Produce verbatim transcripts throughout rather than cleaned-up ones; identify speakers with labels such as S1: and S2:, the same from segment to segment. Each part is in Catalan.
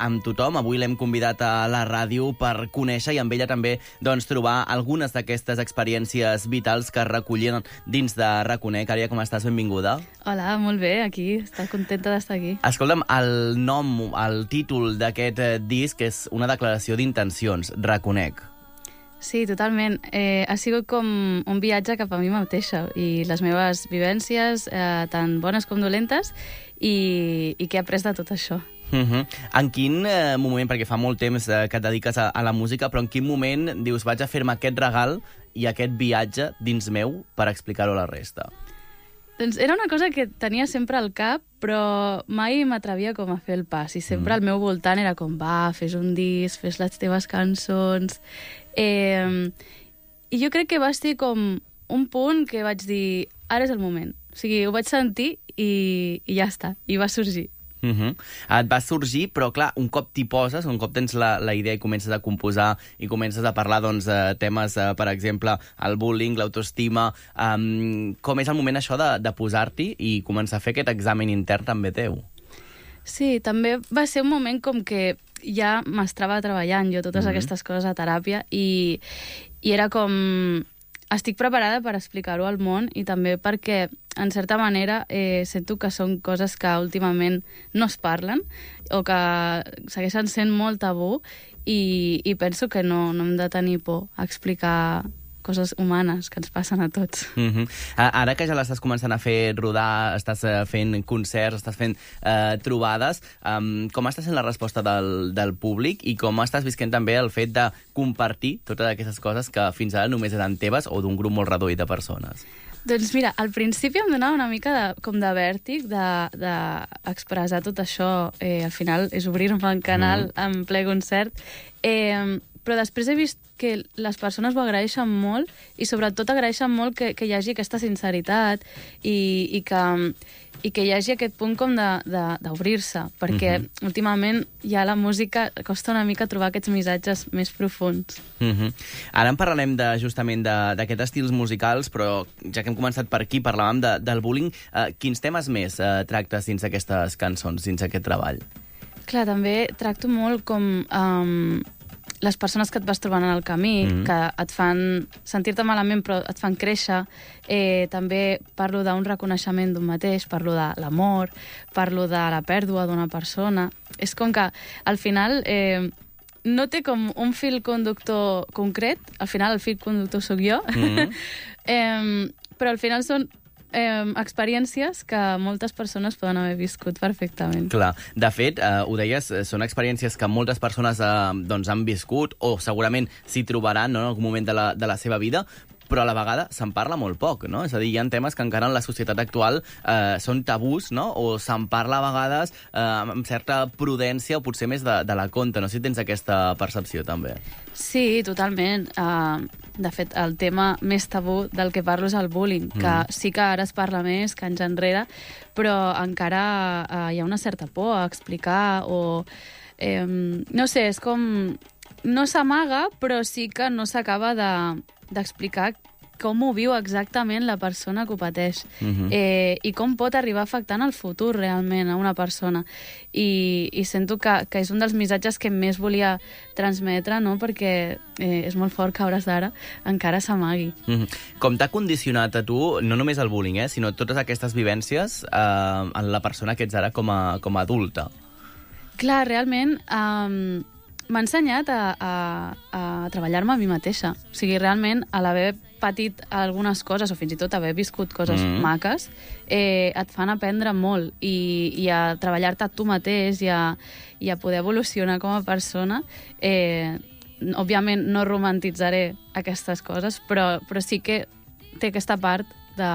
S1: amb tothom. Avui l'hem convidat a la ràdio per conèixer i amb ella també doncs, trobar algunes d'aquestes experiències vitals que recollen dins de RACONEC. Ària, com estàs? Benvinguda.
S2: Hola, molt bé, aquí. Estic contenta d'estar aquí.
S1: Escolta'm, el nom, el títol d'aquest disc és una declaració d'intencions, RACONEC.
S2: Sí, totalment. Eh, ha sigut com un viatge cap a mi mateixa i les meves vivències, eh, tan bones com dolentes, i, i què he après de tot això.
S1: Uh-huh. En quin eh, moment, perquè fa molt temps eh, que et dediques a, a la música, però en quin moment dius vaig a fer-me aquest regal i aquest viatge dins meu per explicar-ho a la resta?
S2: Doncs era una cosa que tenia sempre al cap, però mai m'atrevia com a fer el pas. I sempre mm. al meu voltant era com, va, fes un disc, fes les teves cançons. Eh, I jo crec que va ser com un punt que vaig dir, ara és el moment. O sigui, ho vaig sentir i, i ja està, i va sorgir.
S1: Uh-huh. Et va sorgir, però clar, un cop t'hi poses, un cop tens la, la idea i comences a composar i comences a parlar doncs, de temes, eh, per exemple, el bullying, l'autoestima, um, com és el moment això de, de posar-t'hi i començar a fer aquest examen intern també teu?
S2: Sí, també va ser un moment com que ja m'estava treballant jo totes uh-huh. aquestes coses a teràpia i, i era com... Estic preparada per explicar-ho al món i també perquè, en certa manera, eh, sento que són coses que últimament no es parlen o que segueixen sent molt tabú i, i penso que no, no hem de tenir por a explicar coses humanes que ens passen a tots.
S1: Uh-huh. Ara que ja l'estàs començant a fer rodar, estàs fent concerts, estàs fent eh, trobades, um, com està sent la resposta del, del públic i com estàs visquent també el fet de compartir totes aquestes coses que fins ara només eren teves o d'un grup molt reduït de persones?
S2: Doncs mira, al principi em donava una mica de, com de vèrtic d'expressar de, de tot això. Eh, al final és obrir-me un canal mm. en ple concert. Eh, però després he vist que les persones ho agraeixen molt i sobretot agraeixen molt que, que hi hagi aquesta sinceritat i, i, que, i que hi hagi aquest punt com d'obrir-se, perquè uh-huh. últimament ja la música costa una mica trobar aquests missatges més profuns.
S1: Uh-huh. Ara en parlarem de, justament d'aquests estils musicals, però ja que hem començat per aquí, parlàvem de, del bullying. Uh, quins temes més uh, tractes dins aquestes cançons, dins aquest treball?
S2: Clar, també tracto molt com... Um, les persones que et vas trobant en el camí, mm-hmm. que et fan sentir-te malament però et fan créixer. Eh, també parlo d'un reconeixement d'un mateix, parlo de l'amor, parlo de la pèrdua d'una persona. És com que al final eh, no té com un fil conductor concret, al final el fil conductor sóc jo, mm-hmm. eh, però al final són Eh, experiències que moltes persones poden haver viscut perfectament.
S1: Clar. De fet, eh, ho deies, són experiències que moltes persones eh, doncs han viscut o segurament s'hi trobaran, no?, en algun moment de la, de la seva vida, però a la vegada se'n parla molt poc, no? És a dir, hi ha temes que encara en la societat actual eh, són tabús, no?, o se'n parla a vegades eh, amb certa prudència o potser més de, de la compte. No sé si tens aquesta percepció, també.
S2: Sí, totalment. Uh, de fet, el tema més tabú del que parlo és el bullying, mm. que sí que ara es parla més que anys enrere, però encara uh, hi ha una certa por a explicar o... Eh, no sé, és com... No s'amaga, però sí que no s'acaba de... d'explicar com ho viu exactament la persona que ho pateix uh-huh. eh, i com pot arribar a afectar en el futur realment a una persona. I, i sento que, que és un dels missatges que més volia transmetre, no? Perquè eh, és molt fort que a hores d'ara encara s'amagui. Uh-huh.
S1: Com t'ha condicionat a tu, no només el bullying, eh, sinó totes aquestes vivències eh, en la persona que ets ara com a, com a adulta?
S2: Clar, realment... Eh, m'ha ensenyat a, a, a treballar-me a mi mateixa. O sigui, realment, a l'haver patit algunes coses, o fins i tot haver viscut coses mm. maques, eh, et fan aprendre molt i, i a treballar-te a tu mateix i a, i a poder evolucionar com a persona. Eh, òbviament, no romantitzaré aquestes coses, però, però sí que té aquesta part de...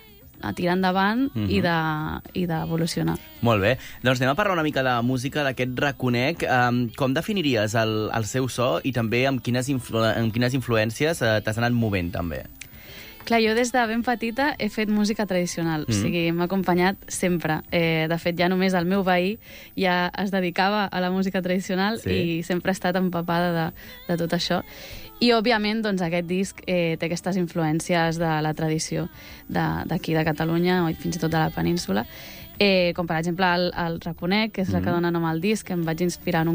S2: a tirar endavant mm-hmm. i de, i d'evolucionar.
S1: Molt bé. Doncs anem a parlar una mica de música, d'aquest RACONEC. Um, com definiries el, el seu so i també amb quines, influ amb quines influències uh, t'has anat movent, també?
S2: Clar, jo des de ben petita he fet música tradicional, mm. o sigui, m'ha acompanyat sempre. Eh, de fet, ja només el meu veí ja es dedicava a la música tradicional sí. i sempre ha estat empapada de, de tot això. I, òbviament, doncs, aquest disc eh, té aquestes influències de la tradició d'aquí, de, de Catalunya, o fins i tot de la península. Eh, com per exemple el, el Reconec, que és la que dona nom al disc, que em vaig inspirar en un